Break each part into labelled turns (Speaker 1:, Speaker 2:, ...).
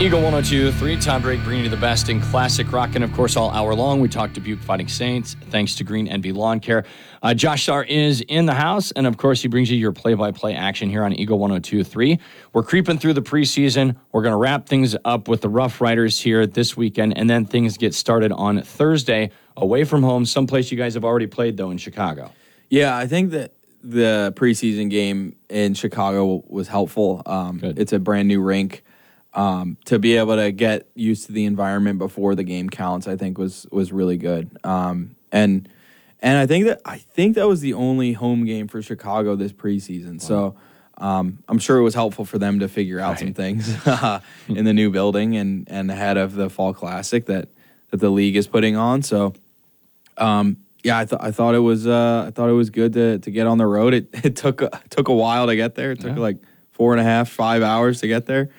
Speaker 1: Eagle 102.3, Tom Drake bringing you the best in classic rock. And, of course, all hour long, we talk Dubuque Fighting Saints, thanks to Green NB Lawn Care. Josh Starr is in the house, and, of course, he brings you your play-by-play action here on Eagle 102.3. We're creeping through the preseason. We're going to wrap things up with the Rough Riders here this weekend, and then things get started on Thursday, away from home, someplace you guys have already played, though, in Chicago.
Speaker 2: Yeah, I think that the preseason game in Chicago was helpful. It's a brand-new rink. To be able to get used to the environment before the game counts, I think was really good. And I think that was the only home game for Chicago this preseason. Wow. So I'm sure it was helpful for them to figure out some things in the new building and ahead of the Fall Classic that the league is putting on. So yeah, I thought it was good to get on the road. It took a while to get there. It took like 4.5, 5 hours to get there.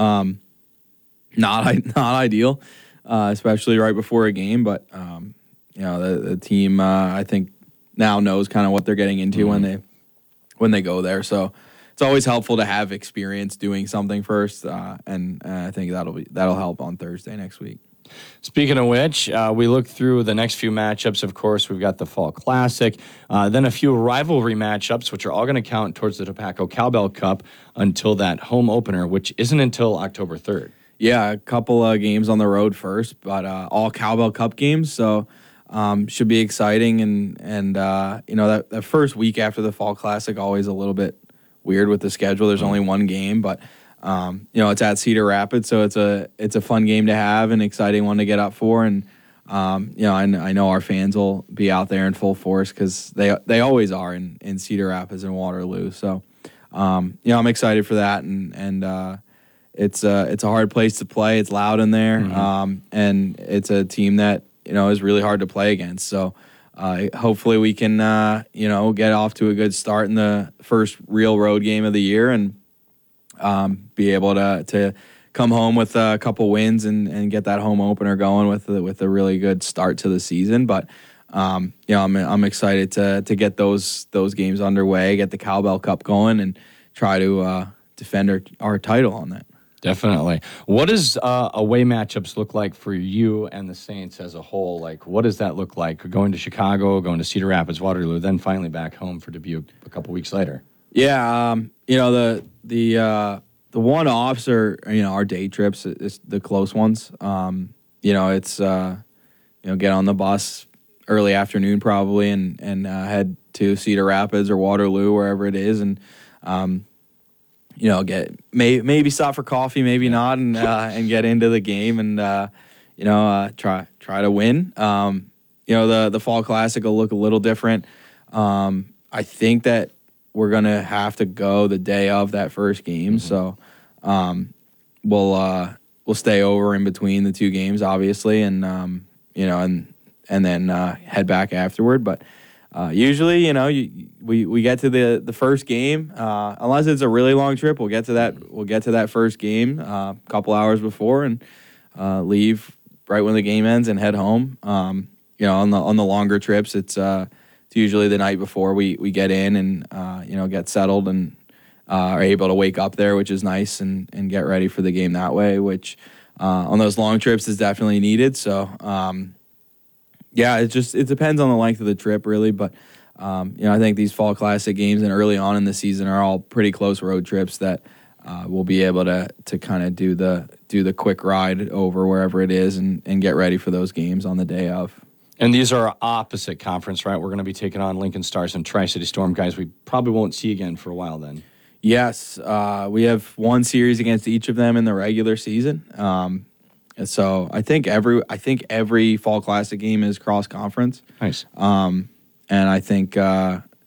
Speaker 2: Not ideal, especially right before a game. But the team I think now knows kind of what they're getting into when they go there. So it's always helpful to have experience doing something first, and I think that'll help on Thursday next week.
Speaker 1: Speaking of which, we look through the next few matchups. Of course, we've got the Fall Classic, then a few rivalry matchups, which are all going to count towards the Tobacco Cowbell Cup until that home opener, which isn't until October 3rd.
Speaker 2: Yeah, a couple of games on the road first, but all Cowbell Cup games, so should be exciting. And that first week after the Fall Classic, always a little bit weird with the schedule. There's only one game, but it's at Cedar Rapids, so it's a fun game to have, an exciting one to get up for, and I know our fans will be out there in full force because they always are in Cedar Rapids and Waterloo. So I'm excited for that, and it's a hard place to play. It's loud in there, and it's a team that is really hard to play against. So hopefully we can get off to a good start in the first real road game of the year and be able to come home with a couple wins and get that home opener going with a really good start to the season. But I'm excited to get those games underway, get the Cowbell Cup going, and try to defend our title on that.
Speaker 1: Definitely. What does away matchups look like for you and the Saints as a whole? Like, what does that look like? Going to Chicago, going to Cedar Rapids, Waterloo, then finally back home for Dubuque a couple weeks later.
Speaker 2: Yeah, the one-offs are our day trips, is the close ones. It's get on the bus early afternoon probably and head to Cedar Rapids or Waterloo, wherever it is, and get maybe stop for coffee, maybe not, and get into the game and try to win. The Fall Classic will look a little different. I think that we're gonna have to go the day of that first game, so we'll stay over in between the two games, obviously, and then head back afterward. But usually, we get to the first game, unless it's a really long trip. We'll get to that first game a couple hours before and leave right when the game ends and head home. On the longer trips, it's usually the night before we get in and get settled and are able to wake up there, which is nice, and get ready for the game that way, which on those long trips is definitely needed. So it depends on the length of the trip really, but I think these Fall Classic games and early on in the season are all pretty close road trips that we'll be able to kind of do the quick ride over wherever it is and get ready for those games on the day of.
Speaker 1: And these are opposite conference, right? We're going to be taking on Lincoln Stars and Tri-City Storm, guys we probably won't see again for a while then.
Speaker 2: Yes, we have one series against each of them in the regular season. So I think every Fall Classic game is cross conference.
Speaker 1: Nice.
Speaker 2: And I think